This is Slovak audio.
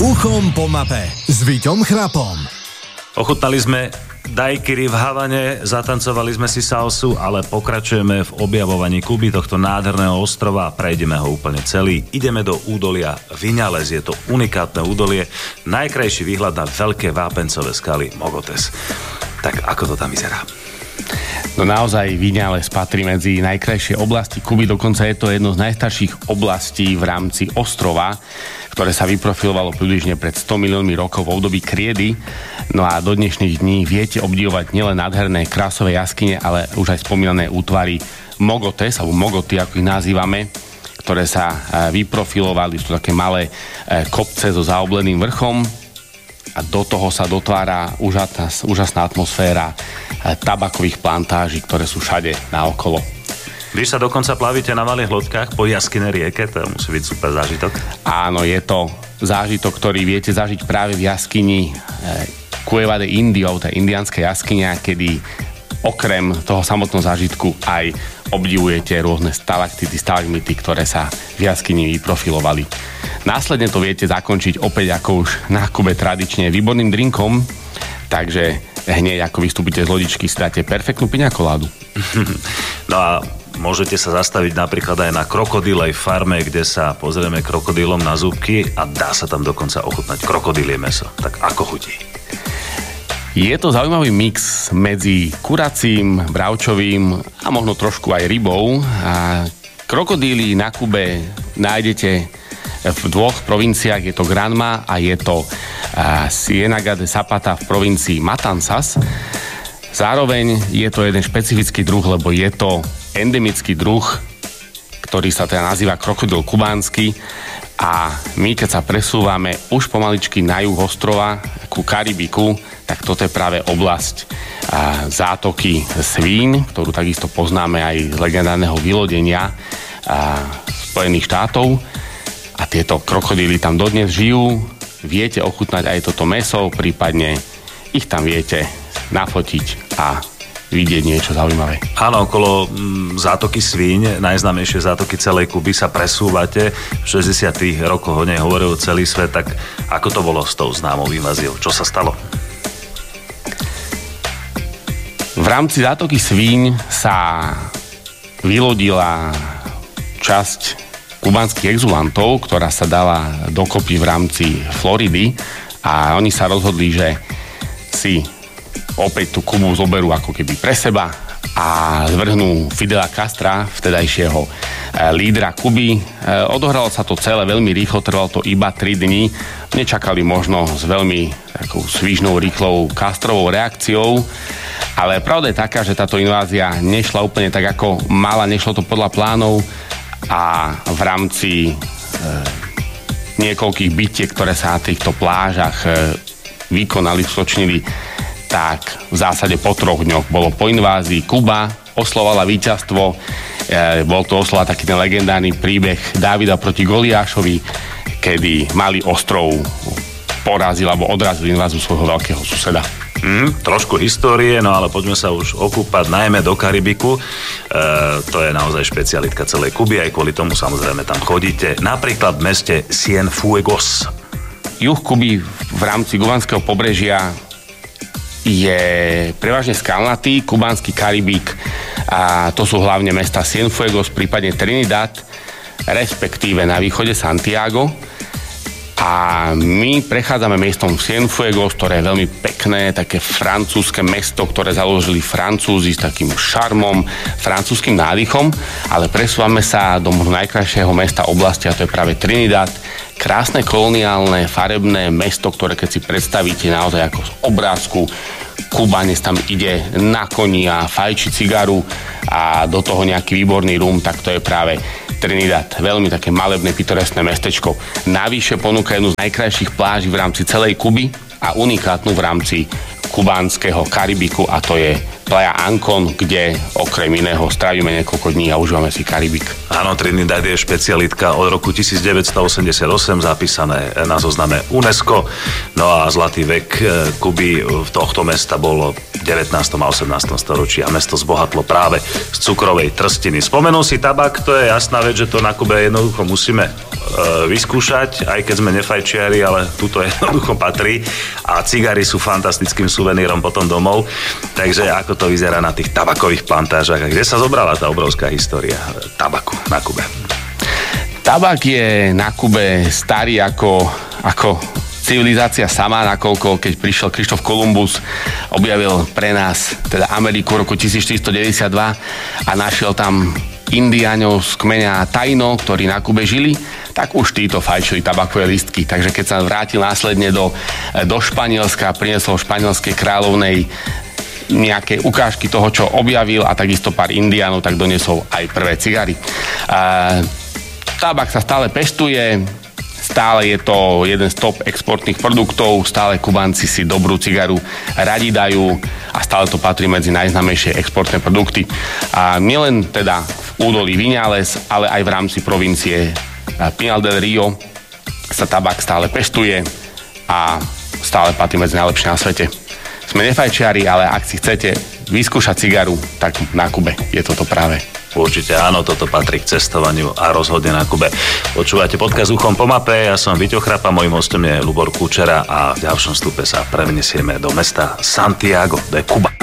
Uchom po mape s Víťom Chrapom. Ochutnali sme daiquiri v Havane, zatancovali sme si salsu, ale pokračujeme v objavovaní Kuby, tohto nádherného ostrova a prejdeme ho úplne celý. Ideme do údolia Viñales, je to unikátne údolie, najkrajší výhľad na veľké vápencové skaly Mogotes. Tak ako to tam vyzerá? No naozaj Viñales patrí medzi najkrajšie oblasti Kuby, dokonca je to jedno z najstarších oblastí v rámci ostrova, ktoré sa vyprofilovalo približne pred 100 miliónmi rokov v období kriedy. No a do dnešných dní viete obdivovať nielen nádherné krásové jaskyne, ale už aj spomínané útvary Mogotes, alebo Mogoty, ako ich nazývame, ktoré sa vyprofilovali, sú také malé kopce so zaobleným vrchom a do toho sa dotvára úžasná atmosféra tabakových plantáží, ktoré sú všade naokolo. Vy sa dokonca plavíte na malých loďkách po jaskynej rieke, to musí byť super zážitok. Áno, je to zážitok, ktorý viete zažiť práve v jaskyni Cueva de Indio, tá indiánska jaskyňa, kedy okrem toho samotného zážitku aj obdivujete rôzne stalaktity, stalagmity, ktoré sa v jaskyni vyprofilovali. Následne to viete zakončiť opäť ako už na Kube tradične výborným drinkom, takže hneď ako vystúpite z lodičky si dáte perfektnú piňakoládu. No a môžete sa zastaviť napríklad aj na krokodílej farme, kde sa pozrieme krokodílom na zúbky a dá sa tam dokonca ochutnať krokodílie mäso. Tak ako chutí? Je to zaujímavý mix medzi kuracím, bravčovým a možno trošku aj rybou. A krokodíly na Kube nájdete v dvoch provinciách, je to Granma a je to Ciénaga de Zapata v provincii Matanzas. Zároveň je to jeden špecifický druh, lebo je to endemický druh, ktorý sa teda nazýva krokodil kubánsky a my keď sa presúvame už pomaličky na juh ostrova ku Karibiku, tak toto je práve oblasť zátoky Svíň, ktorú takisto poznáme aj z legendárneho vylodenia Spojených štátov a tieto krokodíly tam dodnes žijú, viete ochutnať aj toto mäso, prípadne ich tam viete nafotiť a vidieť niečo zaujímavé. Áno, okolo zátoky Svíň, najznámejšie zátoky celej Kuby sa presúvate. V 60. rokoch o nej hovoril celý svet, tak ako to bolo s tou známou inváziou? Čo sa stalo? V rámci zátoky Svíň sa vylodila časť kubanských exulantov, ktorá sa dala dokopy v rámci Floridy a oni sa rozhodli, že si opäť tú Kubu zoberú ako keby pre seba a zvrhnú Fidela Castra, vtedajšieho lídra Kuby. Odohralo sa to celé veľmi rýchlo, trvalo to iba 3 dní. Nečakali možno s veľmi takou svižnou, rýchlou Castrovou reakciou, ale pravda je taká, že táto invázia nešla úplne tak, ako mala, nešlo to podľa plánov a v rámci niekoľkých bitiek, ktoré sa na týchto plážach vykonali, skočnili, tak v zásade po 3 dňoch bolo po invázii. Kuba oslovala víťazstvo, bol to oslova taký ten legendárny príbeh Dávida proti Goliášovi, kedy malý ostrov porazil alebo odrazil inváziu svojho veľkého suseda. Trošku histórie, no ale poďme sa už okúpať najmä do Karibiku. To je naozaj špecialitka celej Kuby, aj kvôli tomu samozrejme tam chodíte. Napríklad v meste Cienfuegos. Juh Kuby v rámci kubanského pobrežia je prevažne skalnatý, kubánsky Karibík a to sú hlavne mesta Cienfuegos, prípadne Trinidad, respektíve na východe Santiago. A my prechádzame mestom Cienfuegos, ktoré je veľmi pekné, také francúzske mesto, ktoré založili Francúzi s takým šarmom, francúzskym nádychom, ale presúvame sa do najkrajšieho mesta oblasti a to je práve Trinidad. Krásne koloniálne, farebné mesto, ktoré keď si predstavíte naozaj ako z obrázku, Kubanec tam ide na koni a fajči cigaru a do toho nejaký výborný rum, tak to je práve Trinidad. Veľmi také malebné, pitoresné mestečko. Navyše ponúka jednu z najkrajších pláží v rámci celej Kuby a unikátnu v rámci kubánskeho Karibiku a to je Playa Ancon, kde okrem iného strávime niekoľko dní a užívame si Karibik. Áno, Trinidad je špecialitka od roku 1988 zapísané na zozname UNESCO. No a zlatý vek Kuby tohto mesta bol v 19. a 18. storočí a mesto zbohatlo práve z cukrovej trstiny. Spomenul si tabak, to je jasná vec, že to na Kube jednoducho musíme vyskúšať, aj keď sme nefajčiari, ale tuto jednoducho patrí a cigary sú fantastickým suvenírom potom domov. Takže ako to vyzerá na tých tabakových plantážach a kde sa zobrala tá obrovská história tabaku na Kube? Tabak je na Kube starý ako civilizácia sama, nakoľko keď prišiel Krištof Kolumbus, objavil pre nás teda Ameriku v roku 1492 a našiel tam Indiáňov z kmeňa Taino, ktorí na Kube žili, tak už títo fajčili tabakové listky. Takže keď sa vrátil následne do Španielska, priniesol španielskej kráľovnej nejaké ukážky toho, čo objavil a takisto pár Indiánov, tak doniesol aj prvé cigary. Tabak sa stále pestuje, stále je to jeden z top exportných produktov, stále Kubánci si dobrú cigaru radi dajú a stále to patrí medzi najznámejšie exportné produkty. A nielen teda v údolí Viñales, ale aj v rámci provincie Pinar del Río sa tabak stále pestuje a stále patrí medzi najlepšie na svete. Sme nefajčiari, ale ak si chcete vyskúšať cigaru, tak na Kube je toto práve. Určite áno, toto patrí k cestovaniu a rozhodne na Kube. Počúvate podcast Uchom po mape, ja som Víťo Chrapa, mojím hostom je Ľubor Kučera a v ďalšom vstupe sa preniesieme do mesta Santiago de Cuba.